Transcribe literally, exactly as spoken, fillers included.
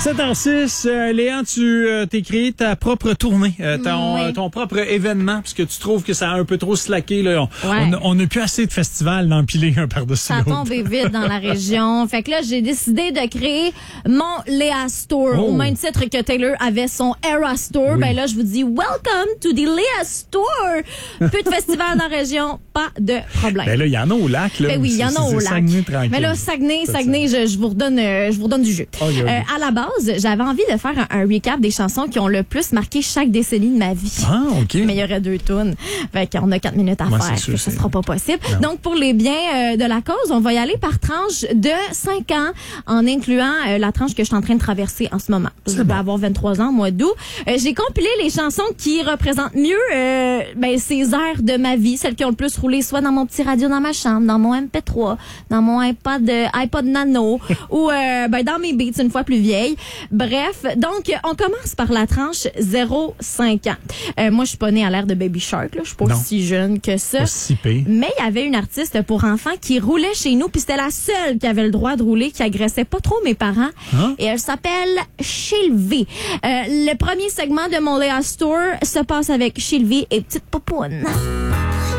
sept heures six, euh, Léa, tu euh, t'es créé ta propre tournée, euh, ton, Oui. euh, ton propre événement, puisque tu trouves que ça a un peu trop slacké. Là. On Ouais. on n'a plus assez de festivals d'empiler un par-dessus Ça a l'autre. tombé vite dans la région. Fait que là, j'ai décidé de créer mon Léa Store. Oh. Au même titre que Taylor avait son Era Store. Oui. Ben là, je vous dis, welcome to the Léa Store. Peu de festivals dans la région, pas de problème. Ben là, il y en a au lac. Là. Ben oui, il y en a C'est- au c'est lac. Saguenay, tranquille. Mais là, Saguenay, C'est Saguenay, je, je vous redonne, euh, je vous redonne du jeu. Ok, ok. Euh, à la base, j'avais envie de faire un, un recap des chansons qui ont le plus marqué chaque décennie de ma vie. Ah, OK. Mais il y aurait deux tunes. Fait qu'on a quatre minutes à Ouais, faire. c'est sûr, Fait que ça c'est- sera pas possible. Non. Donc, pour les biens euh, de la cause, on va y aller par tranche de cinq ans, en incluant euh, la tranche que je suis en train de traverser en ce moment. Je C'est vais bon. avoir vingt-trois ans, au mois d'août. Euh, j'ai compilé les chansons qui représentent mieux euh, ben, ces airs de ma vie, celles qui ont le plus roulé, soit dans mon petit radio dans ma chambre, dans mon M P trois, dans mon iPod, euh, iPod Nano, ou euh, ben, dans mes beats une fois plus vieille. Bref, donc, on commence par la tranche zéro cinq ans. Euh, moi, je suis pas née à l'ère de Baby Shark, là. Je suis pas Non. aussi jeune que ça. Pas si pire. Mais il y avait une artiste pour enfants qui roulait chez nous, puis c'était la seule qui avait le droit de rouler, qui agressait pas trop mes parents. Hein? Et elle s'appelle Sylvie. Euh, le premier segment de mon Léa Store se passe avec Sylvie et Petite Popoune.